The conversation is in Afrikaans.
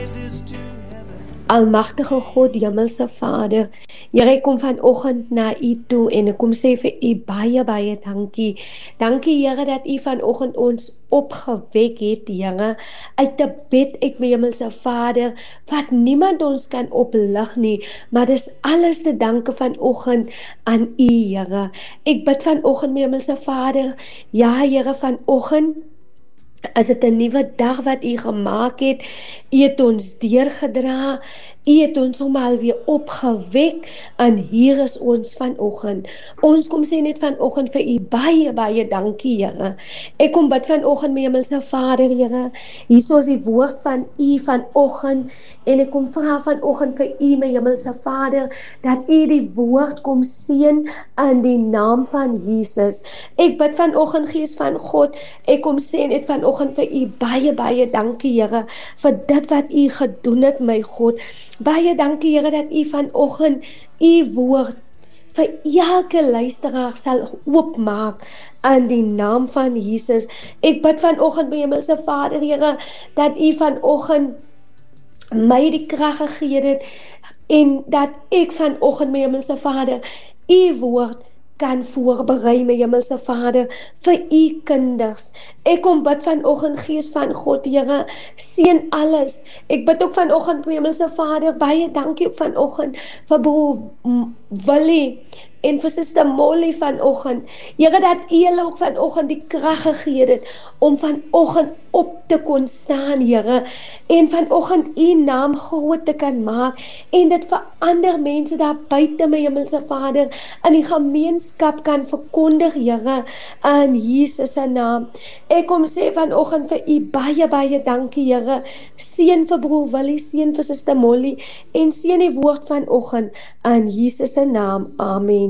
Almagtige God, Hemelse Vader, Here, ek kom vanoggend na U toe en ek kom sê vir U baie, baie dankie. Dankie, Here, dat U vanoggend ons opgewek het, Here, uit 'n bed uit, my Hemelse Vader, wat niemand ons kan oplig nie, maar dis alles te danke vanoggend aan U, Here. Ek bid vanoggend, my Hemelse Vader, ja, Here, vanoggend is dit 'n nuwe dag wat U gemaak het. U het ons deurgedra. U het ons alweer opgewek en hier is ons vanoggend. Ons kom sê net vanoggend vir U baie, baie dankie, Here. Ek kom bid vanoggend, my Hemelse Vader, Here. Hier is die woord van U vanoggend en ek kom vra vanoggend vir U, my Hemelse Vader, dat U die woord kom seën in die naam van Jesus. Ek bid vanoggend, Gees van God, ek kom sê net vanoggend vir U baie, baie dankie, Here, vir dit wat U gedoen het, my God. Baie dankie, Here, dat U vanoggend U woord vir elke luisteraar sal oopmaak in die naam van Jesus. Ek bid vanoggend, my Hemelse Vader, Here, dat U vanoggend my die krag gegee het en dat ek vanoggend, my Hemelse Vader, U woord kan voorberei, my Hemelse Vader, vir U kinders. Ek kom bid vanoggend, Gees van God, Here, seën alles. Ek bid ook vanoggend, my Hemelse Vader, baie dankie ook vanoggend vir broer Willie en vir Suster Molly vanoggend. Here, dat U hulle ook vanoggend die krag gegee het om vanoggend op te kon staan, Here, en vanoggend U naam groot te kan maak en dit vir ander mense daar buite, my Hemelse Vader, in die gemeenskap kan verkondig, Here, in Jesus se naam. Ek kom sê vanoggend vir U baie, baie dankie, Here. Seën vir broer Willie, seën vir Suster Molly en seën die woord vanoggend in Jesus se naam. Amen.